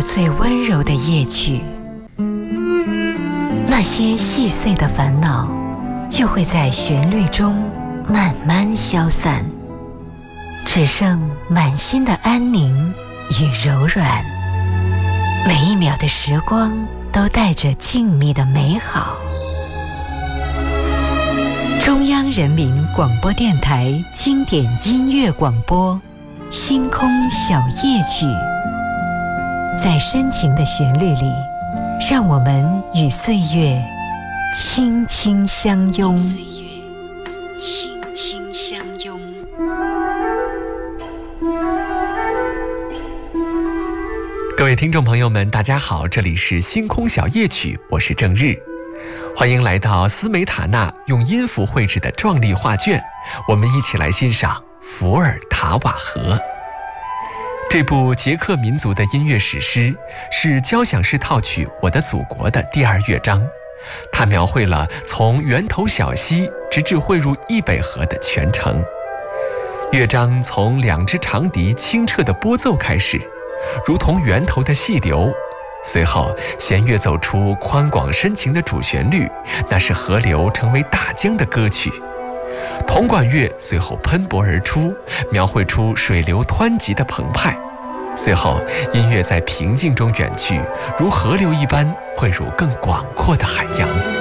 了最温柔的夜曲，那些细碎的烦恼就会在旋律中慢慢消散，只剩满心的安宁与柔软。每一秒的时光都带着静谧的美好。中央人民广播电台经典音乐广播《星空小夜曲》，在深情的旋律里，让我们与岁月轻轻相拥。 各位听众朋友们，大家好，这里是星空小夜曲，我是郑日，欢迎来到斯梅塔纳用音符绘制的壮丽画卷，我们一起来欣赏《伏尔塔瓦河》。这部捷克民族的音乐史诗是交响诗套曲《我的祖国》的第2乐章，它描绘了从源头小溪直至汇入易北河的全程。乐章从2支长笛清澈的拨奏开始，如同源头的细流，随后弦乐奏出宽广深情的主旋律，那是河流成为大江的歌曲。铜管乐随后喷薄而出，描绘出水流湍急的澎湃。随后音乐在平静中远去，如河流一般汇入更广阔的海洋。